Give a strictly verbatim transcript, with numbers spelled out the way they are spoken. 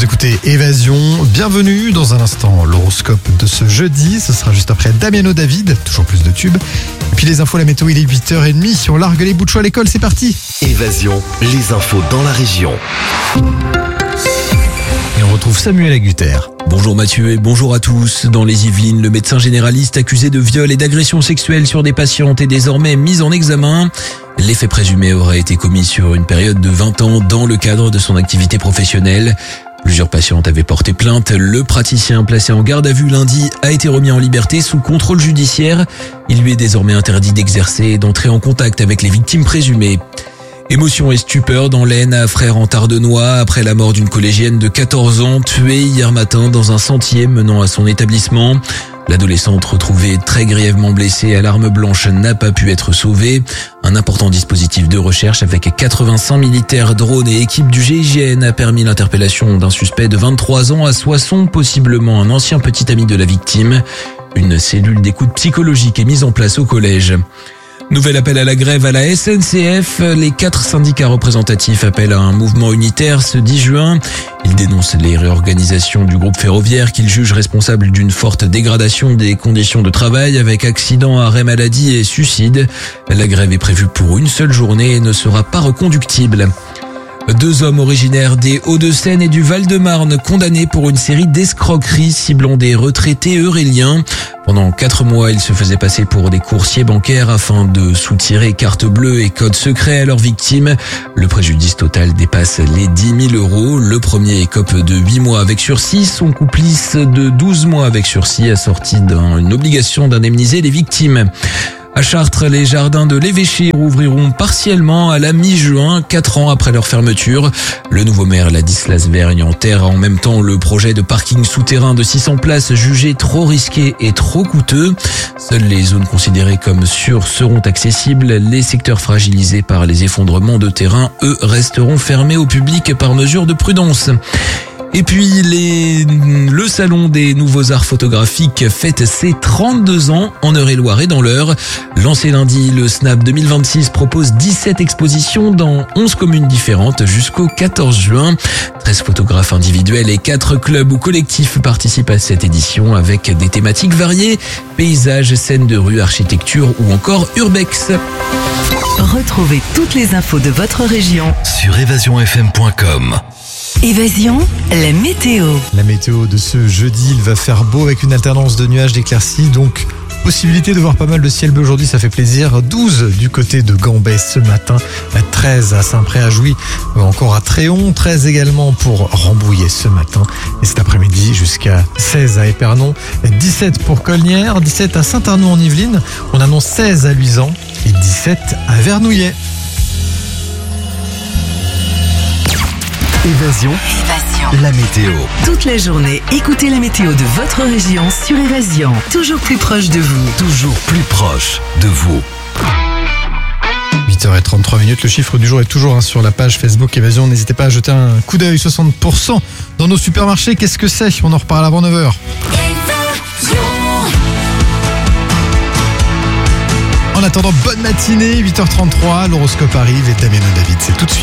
Écoutez, Évasion, bienvenue dans un instant, l'horoscope de ce jeudi, ce sera juste après Damiano David, toujours plus de tubes. Et puis les infos, la météo, il est huit heures trente, on largue les bouts de choix à l'école, c'est parti. Évasion, les infos dans la région. Et on retrouve Samuel Agutter. Bonjour Mathieu et bonjour à tous. Dans les Yvelines, le médecin généraliste accusé de viol et d'agression sexuelle sur des patientes est désormais mis en examen. Les faits présumés auraient été commis sur une période de vingt ans dans le cadre de son activité professionnelle. Plusieurs patientes avaient porté plainte. Le praticien placé en garde à vue lundi a été remis en liberté sous contrôle judiciaire. Il lui est désormais interdit d'exercer et d'entrer en contact avec les victimes présumées. Émotion et stupeur dans l'Aisne à Frères-en-Tardenois après la mort d'une collégienne de quatorze ans tuée hier matin dans un sentier menant à son établissement. L'adolescente retrouvée très grièvement blessée à l'arme blanche n'a pas pu être sauvée. Un important dispositif de recherche avec quatre-vingt-cinq militaires, drones et équipes du G I G N a permis l'interpellation d'un suspect de vingt-trois ans à Soissons, possiblement un ancien petit ami de la victime. Une cellule d'écoute psychologique est mise en place au collège. Nouvel appel à la grève à la S N C F. Les quatre syndicats représentatifs appellent à un mouvement unitaire ce dix juin. Ils dénoncent les réorganisations du groupe ferroviaire qu'ils jugent responsables d'une forte dégradation des conditions de travail avec accidents, arrêts maladie et suicides. La grève est prévue pour une seule journée et ne sera pas reconductible. Deux hommes originaires des Hauts-de-Seine et du Val-de-Marne condamnés pour une série d'escroqueries ciblant des retraités euréliens. Pendant quatre mois, ils se faisaient passer pour des coursiers bancaires afin de soutirer carte bleue et code secret à leurs victimes. Le préjudice total dépasse les dix mille euros. Le premier écope de huit mois avec sursis, son complice de douze mois avec sursis assorti d'une obligation d'indemniser les victimes. À Chartres, les jardins de l'évêché rouvriront partiellement à la mi-juin, quatre ans après leur fermeture. Le nouveau maire Ladislas Vergne enterre en même temps le projet de parking souterrain de six cents places jugé trop risqué et trop coûteux. Seules les zones considérées comme sûres seront accessibles. Les secteurs fragilisés par les effondrements de terrain, eux, resteront fermés au public par mesure de prudence. Et puis, les, le Salon des Nouveaux Arts Photographiques fête ses trente-deux ans en Eure-et-Loir et dans l'Eure. Lancé lundi, le Snap deux mille vingt-six propose dix-sept expositions dans onze communes différentes jusqu'au quatorze juin. treize photographes individuels et quatre clubs ou collectifs participent à cette édition avec des thématiques variées, paysages, scènes de rue, architecture ou encore urbex. Retrouvez toutes les infos de votre région Sur évasion f m point com. Évasion, la météo. La météo de ce jeudi, il va faire beau avec une alternance de nuages d'éclaircies, donc possibilité de voir pas mal de ciel bleu aujourd'hui, ça fait plaisir. douze du côté de Gambais ce matin, treize à Saint-Pré-à-Jouy, encore à Tréon, treize également pour Rambouillet ce matin. Et cet après-midi jusqu'à seize à Épernon, dix-sept pour Colnières, dix-sept à Saint-Arnoux en Yvelines, on annonce seize à Luisan et dix-sept à Vernouillet. Évasion, Évasion. la météo. Toute la journée, écoutez la météo de votre région sur Évasion. Toujours plus proche de vous. Toujours plus proche de vous. huit heures trente-trois, le chiffre du jour est toujours hein, sur la page Facebook Évasion. N'hésitez pas à jeter un coup d'œil, soixante pour cent dans nos supermarchés. Qu'est-ce que c'est ? On en reparle avant neuf heures. En attendant, bonne matinée, huit heures trente-trois, l'horoscope arrive et Damiano David, c'est tout de suite.